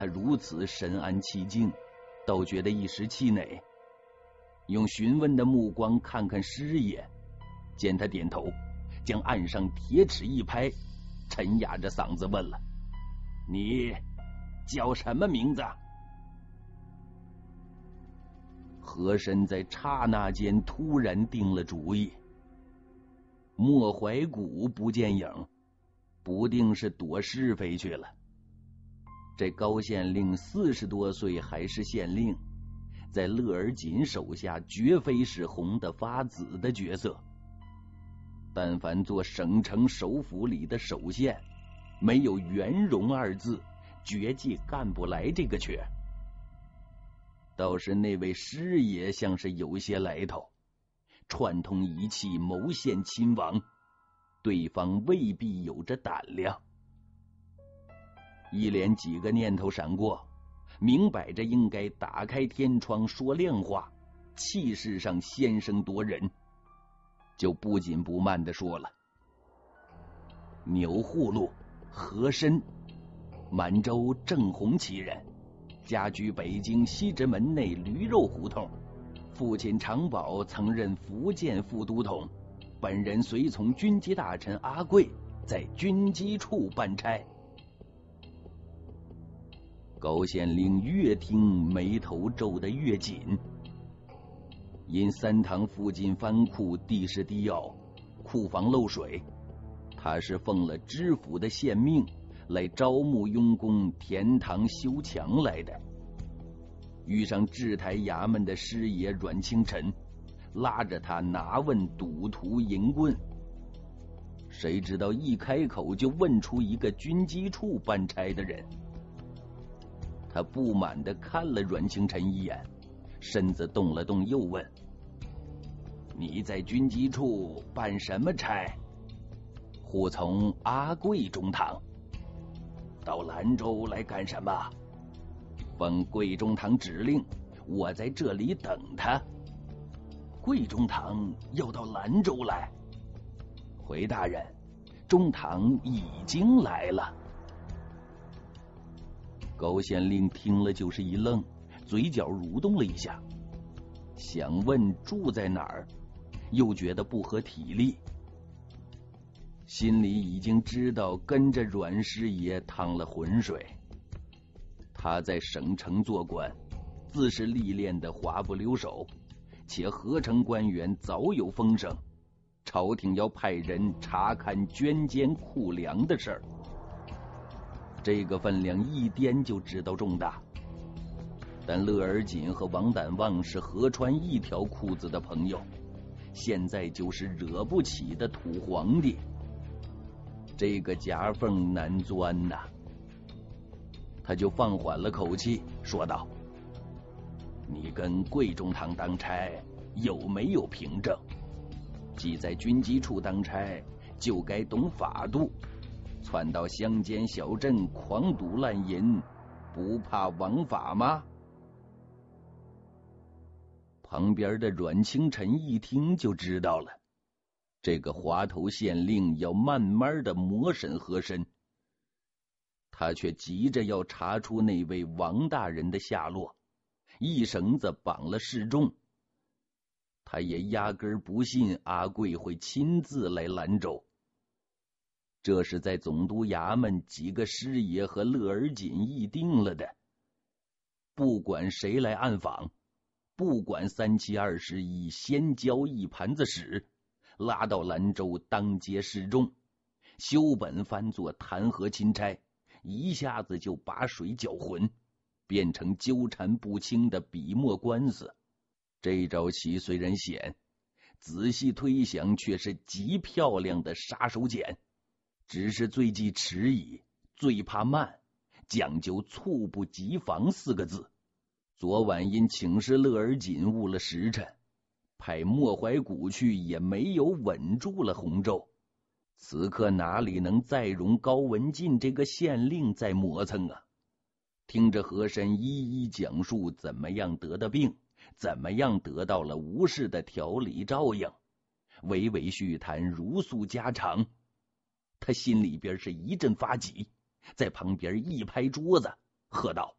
他如此深谙其境，倒觉得一时气馁，用询问的目光看看师爷，见他点头，将案上铁尺一拍，沉哑着嗓子问了：“你叫什么名字？”和珅在刹那间突然定了主意。莫怀古不见影，不定是躲是非去了。这高县令40多岁还是县令，在乐而锦手下绝非是红得发紫的角色。但凡做省城首府里的首县，没有圆融二字，绝技干不来这个缺。倒是那位师爷像是有些来头，串通一气谋陷亲王，对方未必有着胆量。一连几个念头闪过，明摆着应该打开天窗说亮话，气势上先声夺人，就不紧不慢地说了：“钮祜禄，和珅，满洲正红旗人，家居北京西直门内驴肉胡同，父亲常宝曾任福建副都统，本人随从军机大臣阿贵在军机处办差。”高县令越听眉头皱得越紧。因三堂附近藩库地势低凹，库房漏水，他是奉了知府的县命来招募佣工填塘修墙来的。遇上制台衙门的师爷阮清晨，拉着他拿问赌徒淫棍，谁知道一开口就问出一个军机处办差的人。他不满地看了阮清晨一眼，身子动了动，又问：“你在军机处办什么差？”“护从阿贵中堂。”“到兰州来干什么？”“奉贵中堂指令，我在这里等他。”“贵中堂要到兰州来？”“回大人，中堂已经来了。”高县令听了就是一愣，嘴角蠕动了一下，想问住在哪儿，又觉得不合体力，心里已经知道跟着阮师爷趟了浑水。他在省城做官，自是历练的滑不溜手，且合成官员早有风声，朝廷要派人查看捐监库粮的事儿。这个分量一掂就知道重大。但乐而锦和王胆旺是合穿一条裤子的朋友，现在就是惹不起的土皇帝，这个夹缝难钻呐。他就放缓了口气说道：“你跟贵中堂当差有没有凭证？既在军机处当差，就该懂法度，窜到乡间小镇狂赌滥淫，不怕枉法吗？”旁边的阮清晨一听就知道了，这个滑头县令要慢慢的磨审和珅，他却急着要查出那位王大人的下落，一绳子绑了示众。他也压根儿不信阿贵会亲自来兰州。这是在总督衙门几个师爷和乐而锦议定了的，不管谁来暗访，不管3721先交一盘子屎，拉到兰州当街示众，修本翻作弹劾钦差，一下子就把水搅浑，变成纠缠不清的笔墨官司。这招棋虽然险，仔细推想却是极漂亮的杀手锏，只是最忌迟疑，最怕慢，讲究猝不及防4个字。昨晚因请示乐而锦误了时辰，派莫怀古去也没有稳住了洪州，此刻哪里能再容高文进这个县令再磨蹭啊？听着和珅一一讲述怎么样得的病，怎么样得到了无事的调理照应，娓娓叙谈如诉家常，他心里边是一阵发急，在旁边一拍桌子：“ 喝道：“